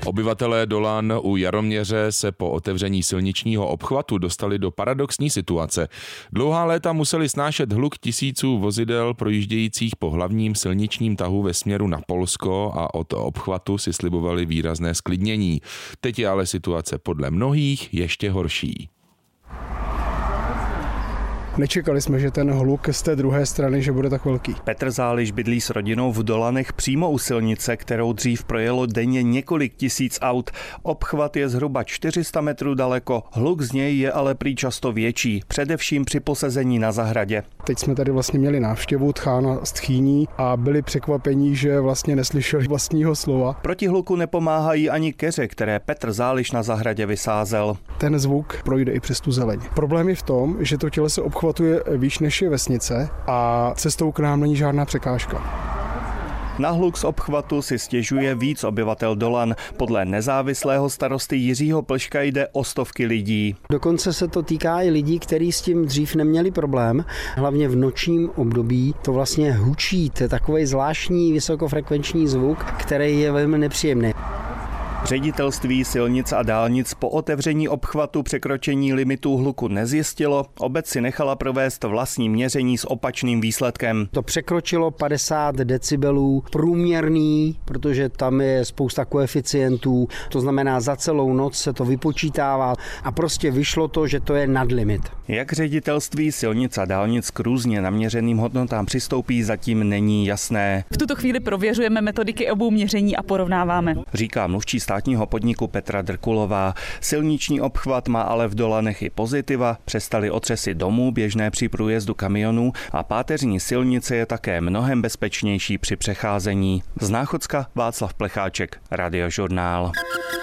Obyvatelé Dolan u Jaroměře se po otevření silničního obchvatu dostali do paradoxní situace. Dlouhá léta museli snášet hluk tisíců vozidel projíždějících po hlavním silničním tahu ve směru na Polsko a od obchvatu si slibovali výrazné zklidnění. Teď je ale situace podle mnohých ještě horší. Nečekali jsme, že ten hluk z té druhé strany, že bude tak velký. Petr Záliš bydlí s rodinou v Dolanech přímo u silnice, kterou dřív projelo denně několik tisíc aut. Obchvat je zhruba 400 metrů daleko, hluk z něj je ale prý často větší, především při posezení na zahradě. Teď jsme tady vlastně měli návštěvu tchána z Tchýní a byli překvapení, že vlastně neslyšeli vlastního slova. Proti hluku nepomáhají ani keře, které Petr Záliš na zahradě vysázel. Ten zvuk projde i přes tu zeleň. Problém je v tom, že to těleso obchvatuje výš než je vesnice a cestou k nám není žádná překážka. Na hluk z obchvatu si stěžuje víc obyvatel Dolan. Podle nezávislého starosty Jiřího Plška jde o stovky lidí. Dokonce se to týká i lidí, kteří s tím dřív neměli problém. Hlavně v nočním období to vlastně hučí, to je takový zvláštní vysokofrekvenční zvuk, který je velmi nepříjemný. Ředitelství silnic a dálnic po otevření obchvatu překročení limitů hluku nezjistilo, obec si nechala provést vlastní měření s opačným výsledkem. To překročilo 50 decibelů průměrný, protože tam je spousta koeficientů, to znamená za celou noc se to vypočítává a prostě vyšlo to, že to je nad limit. Jak ředitelství silnic a dálnic k různě naměřeným hodnotám přistoupí, zatím není jasné. V tuto chvíli prověřujeme metodiky obou měření a porovnáváme. Říká mluvčí státního podniku Petra Drkulová. Silniční obchvat má ale v Dolanech i pozitiva, přestaly otřesy domů běžné při průjezdu kamionů a páteřní silnice je také mnohem bezpečnější při přecházení. Z Náchodska Václav Plecháček, Radiožurnál.